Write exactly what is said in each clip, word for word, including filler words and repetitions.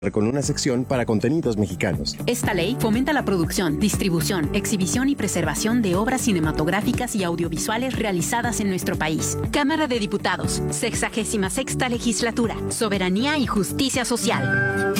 con una sección para contenidos mexicanos. Esta ley fomenta la producción, distribución, exhibición y preservación de obras cinematográficas y audiovisuales realizadas en nuestro país. Cámara de Diputados, sexagésima sexta legislatura, Soberanía y Justicia Social.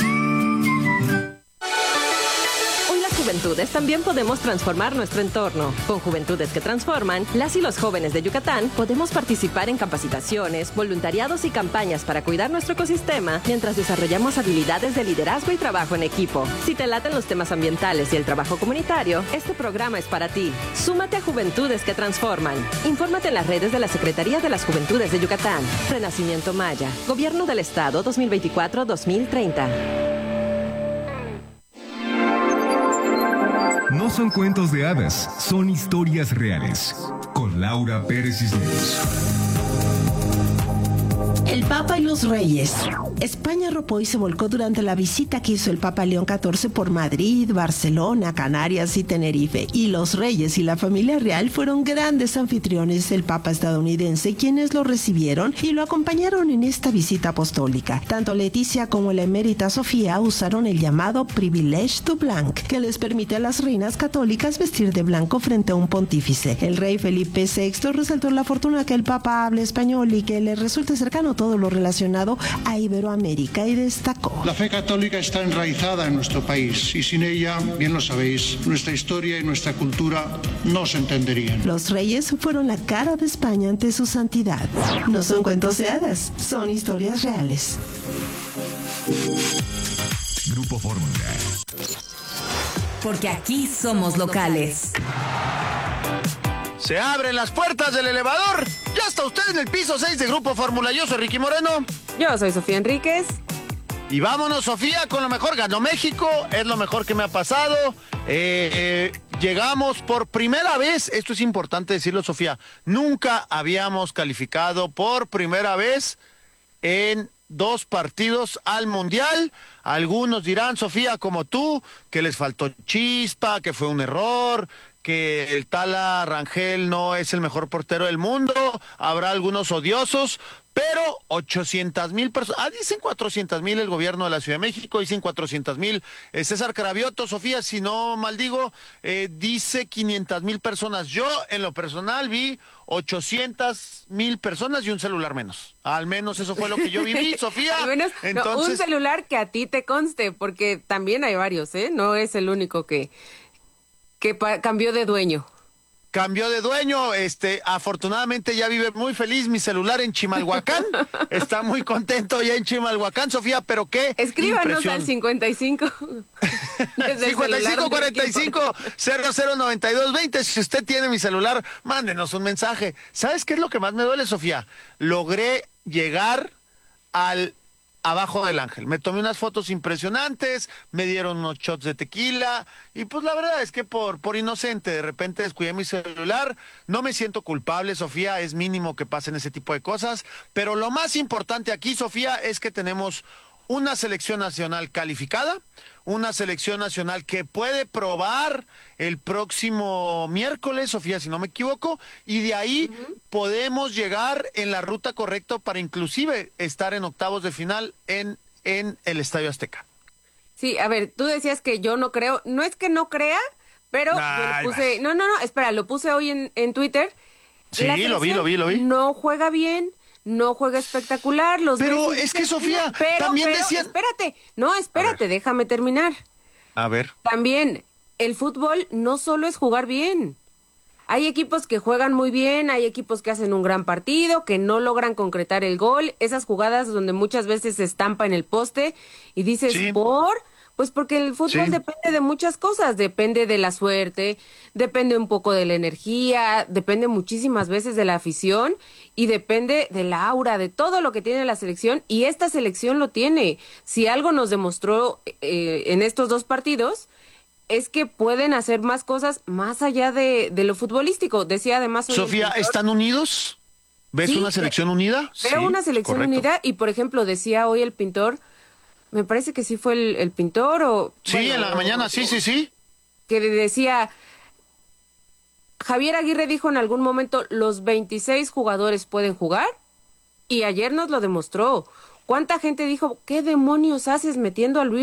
Juventudes también podemos transformar nuestro entorno. Con Juventudes que Transforman, las y los jóvenes de Yucatán podemos participar en capacitaciones, voluntariados y campañas para cuidar nuestro ecosistema mientras desarrollamos habilidades de liderazgo y trabajo en equipo. Si te laten los temas ambientales y el trabajo comunitario, este programa es para ti. Súmate a Juventudes que Transforman. Infórmate en las redes de la Secretaría de las Juventudes de Yucatán. Renacimiento Maya. Gobierno del Estado dos mil veinticuatro a dos mil treinta. No son cuentos de hadas, son historias reales. Con Laura Pérez Cisneros. El Papa y los Reyes. España arropó y se volcó durante la visita que hizo el Papa León catorce por Madrid, Barcelona, Canarias y Tenerife. Y los reyes y la familia real fueron grandes anfitriones del Papa estadounidense, quienes lo recibieron y lo acompañaron en esta visita apostólica. Tanto Leticia como la emérita Sofía usaron el llamado privilège du blanc, que les permite a las reinas católicas vestir de blanco frente a un pontífice. El rey Felipe sexto resaltó la fortuna que el Papa hable español y que le resulte cercano todo lo relacionado a Iberoamérica, y destacó: la fe católica está enraizada en nuestro país y sin ella, bien lo sabéis, nuestra historia y nuestra cultura no se entenderían. Los reyes fueron la cara de España ante su santidad. No son cuentos de hadas, son historias reales. Grupo Fórmula. Porque aquí somos locales. Se abren las puertas del elevador. Ya está usted en el piso seis de Grupo Fórmula. Yo soy Ricky Moreno. Yo soy Sofía Enríquez. Y vámonos, Sofía, con lo mejor. Ganó México, es lo mejor que me ha pasado. Eh, eh, llegamos por primera vez, esto es importante decirlo, Sofía, nunca habíamos calificado por primera vez en dos partidos al Mundial. Algunos dirán, Sofía, como tú, que les faltó chispa, que fue un error, que el Tala Rangel no es el mejor portero del mundo. Habrá algunos odiosos, pero ochocientas mil personas, ah, dicen cuatrocientas mil el gobierno de la Ciudad de México, dicen cuatrocientas mil. Eh, César Cravioto, Sofía, si no maldigo, eh, dice quinientas mil personas. Yo, en lo personal, vi ochocientas mil personas y un celular menos. Al menos eso fue lo que yo viví, Sofía. Al menos, Entonces, no, un celular que a ti te conste, porque también hay varios, ¿eh? No es el único que, que pa- cambió de dueño. Cambió de dueño, este, afortunadamente ya vive muy feliz mi celular en Chimalhuacán. Está muy contento ya en Chimalhuacán, Sofía, pero qué Escríbanos impresión. al cincuenta y cinco. cincuenta y cinco cuarenta y cinco cero cero noventa y dos veinte. Si usted tiene mi celular, mándenos un mensaje. ¿Sabes qué es lo que más me duele, Sofía? Logré llegar al abajo del Ángel. Me tomé unas fotos impresionantes, me dieron unos shots de tequila y pues la verdad es que por, por inocente de repente descuidé mi celular. No me siento culpable, Sofía, es mínimo que pasen ese tipo de cosas, pero lo más importante aquí, Sofía, es que tenemos una selección nacional calificada, una selección nacional que puede probar el próximo miércoles, Sofía, si no me equivoco, y de ahí uh-huh. podemos llegar en la ruta correcta para inclusive estar en octavos de final en, en el Estadio Azteca. Sí, a ver, tú decías que yo no creo, no es que no crea, pero Ay, yo lo puse, no, no, no, espera, lo puse hoy en, en Twitter. Sí, lo vi, lo vi, lo vi. No juega bien. No juega espectacular, los Pero es que, Sofía, pero, también pero, decían... espérate, no, espérate, déjame terminar. A ver. También, el fútbol no solo es jugar bien. Hay equipos que juegan muy bien, hay equipos que hacen un gran partido, que no logran concretar el gol, esas jugadas donde muchas veces se estampa en el poste y dices, sí. ¿por...? Pues porque el fútbol sí. depende de muchas cosas, depende de la suerte, depende un poco de la energía, depende muchísimas veces de la afición y depende del aura, de todo lo que tiene la selección, y esta selección lo tiene. Si algo nos demostró eh, en estos dos partidos, es que pueden hacer más cosas más allá de, de lo futbolístico. Decía además... Sofía, ¿están unidos? ¿Ves sí, una selección unida? Veo sí, una selección correcto. unida y, por ejemplo, decía hoy el pintor... Me parece que sí fue el, el pintor o... Sí, bueno, en la mañana, sí, sí, sí. Que decía... Javier Aguirre dijo en algún momento, los veintiséis jugadores pueden jugar, y ayer nos lo demostró. ¿Cuánta gente dijo, qué demonios haces metiendo a Luis